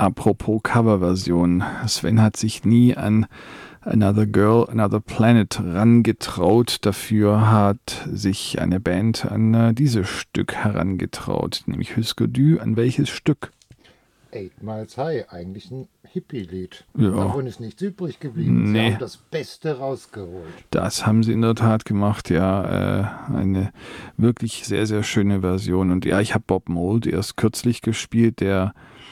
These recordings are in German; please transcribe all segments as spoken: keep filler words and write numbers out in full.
Apropos Coverversion. Sven hat sich nie an Another Girl, Another Planet rangetraut. Dafür hat sich eine Band an äh, dieses Stück herangetraut, nämlich Husker Du. An welches Stück? Eight Miles High, eigentlich ein Hippie-Lied. Ja. Davon ist nichts übrig geblieben. Nee. Sie haben das Beste rausgeholt. Das haben sie in der Tat gemacht, ja. Äh, eine wirklich sehr, sehr schöne Version. Und ja, ich habe Bob Mould erst kürzlich gespielt, der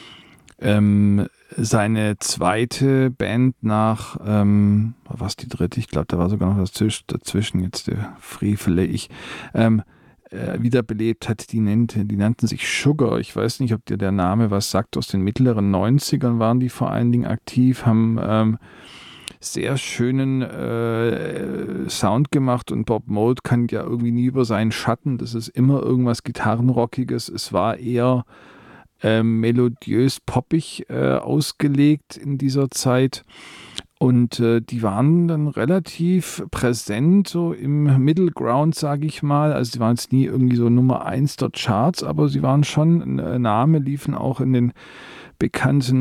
ähm, seine zweite Band nach, ähm, was die dritte, ich glaube, da war sogar noch was dazwischen, jetzt der frevele ich, ähm, äh, wiederbelebt hat, die, nennt, die nannten sich Sugar. Ich weiß nicht, ob dir der Name was sagt. Aus den mittleren neunzigern waren die vor allen Dingen aktiv, haben ähm, sehr schönen äh, Sound gemacht und Bob Mould kann ja irgendwie nie über seinen Schatten. Das ist immer irgendwas Gitarrenrockiges. Es war eher äh, melodiös poppig äh, ausgelegt in dieser Zeit. Und äh, die waren dann relativ präsent, so im Middle Ground, sage ich mal. Also sie waren jetzt nie irgendwie so Nummer eins der Charts, aber sie waren schon ein Name, liefen auch in den bekannten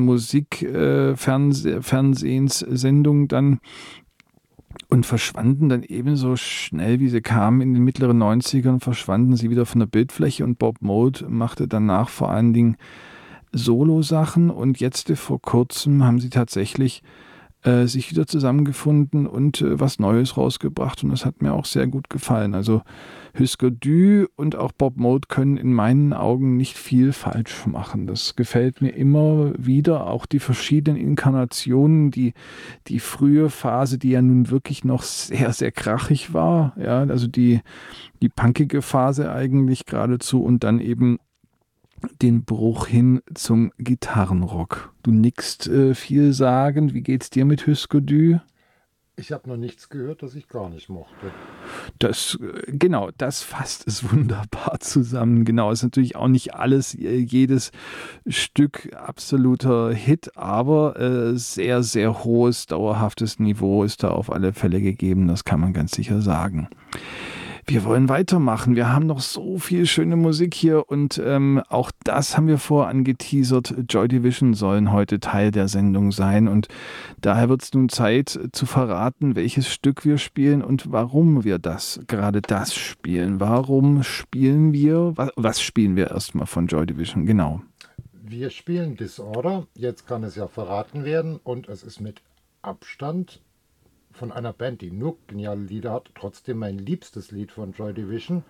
Musikfernsehenssendungen äh, dann und verschwanden dann ebenso schnell, wie sie kamen in den mittleren neunzigern, verschwanden sie wieder von der Bildfläche und Bob Mould machte danach vor allen Dingen Solo-Sachen und jetzt äh, vor kurzem haben sie tatsächlich äh, sich wieder zusammengefunden und äh, was Neues rausgebracht und das hat mir auch sehr gut gefallen. Also Husker Du und auch Bob Mould können in meinen Augen nicht viel falsch machen. Das gefällt mir immer wieder, auch die verschiedenen Inkarnationen, die, die frühe Phase, die ja nun wirklich noch sehr, sehr krachig war, ja, also die, die punkige Phase eigentlich geradezu und dann eben den Bruch hin zum Gitarrenrock. Du nickst äh, vielsagend. Wie geht's dir mit Husker Du? Ich habe noch nichts gehört, das ich gar nicht mochte. Das, äh, genau, das fasst es wunderbar zusammen. Genau, ist natürlich auch nicht alles, äh, jedes Stück absoluter Hit, aber äh, sehr, sehr hohes, dauerhaftes Niveau ist da auf alle Fälle gegeben. Das kann man ganz sicher sagen. Wir wollen weitermachen. Wir haben noch so viel schöne Musik hier und ähm, auch das haben wir vor angeteasert. Joy Division sollen heute Teil der Sendung sein und daher wird es nun Zeit zu verraten, welches Stück wir spielen und warum wir das, gerade das spielen. Warum spielen wir, was, was spielen wir erstmal von Joy Division? Genau. Wir spielen Disorder, jetzt kann es ja verraten werden und es ist mit Abstand von einer Band, die nur geniale Lieder hat, trotzdem mein liebstes Lied von Joy Division.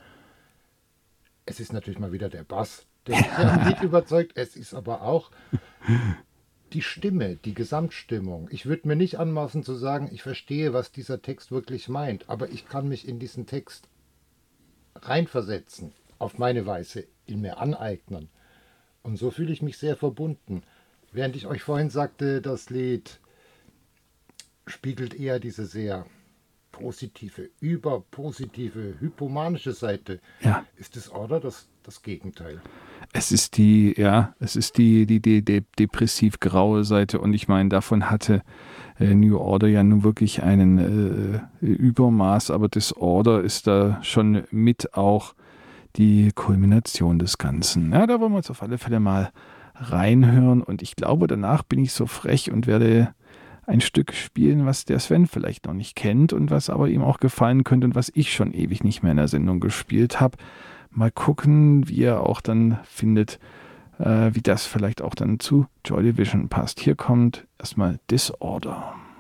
Es ist natürlich mal wieder der Bass, der mich ja im Lied überzeugt. Es ist aber auch die Stimme, die Gesamtstimmung. Ich würde mir nicht anmaßen zu sagen, ich verstehe, was dieser Text wirklich meint, aber ich kann mich in diesen Text reinversetzen, auf meine Weise, ihn mir aneignen. Und so fühle ich mich sehr verbunden. Während ich euch vorhin sagte, das Lied spiegelt eher diese sehr positive, überpositive, hypomanische Seite. Ja. Ist Disorder das, das Gegenteil? Es ist die, ja, es ist die, die, die, die depressiv-graue Seite und ich meine, davon hatte äh, New Order ja nun wirklich einen äh, Übermaß, aber Disorder ist da schon mit auch die Kulmination des Ganzen. Ja, da wollen wir uns auf alle Fälle mal reinhören und ich glaube, danach bin ich so frech und werde ein Stück spielen, was der Sven vielleicht noch nicht kennt und was aber ihm auch gefallen könnte und was ich schon ewig nicht mehr in der Sendung gespielt habe. Mal gucken, wie er auch dann findet, äh, wie das vielleicht auch dann zu Joy Division passt. Hier kommt erstmal Disorder.